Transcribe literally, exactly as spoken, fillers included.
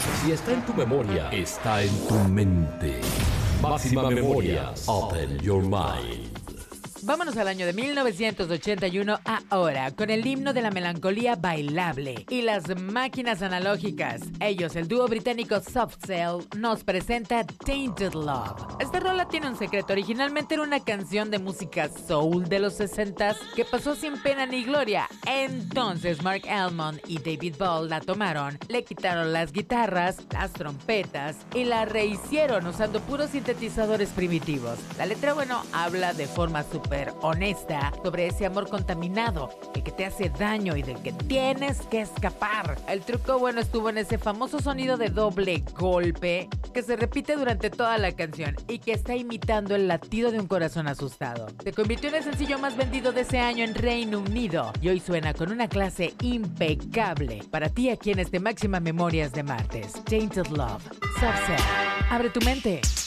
Si está en tu memoria, está en tu mente. Máxima Memorias. Open your mind. Vámonos al año de mil novecientos ochenta y uno ahora, con el himno de la melancolía bailable y las máquinas analógicas. Ellos, el dúo británico Soft Cell, nos presenta Tainted Love. Esta rola tiene un secreto. Originalmente era una canción de música soul de los sesentas que pasó sin pena ni gloria. Entonces Mark Almond y David Ball la tomaron, le quitaron las guitarras, las trompetas y la rehicieron usando puros sintetizadores primitivos. La letra, bueno, habla de forma súper honesta sobre ese amor contaminado, el que te hace daño y del que tienes que escapar. El truco, bueno, estuvo en ese famoso sonido de doble golpe que se repite durante toda la canción y que está imitando el latido de un corazón asustado. Se convirtió en el sencillo más vendido de ese año en Reino Unido y hoy suena con una clase impecable para ti aquí en este Máxima Memorias de martes. Tainted Love, Soft Cell. Abre tu mente.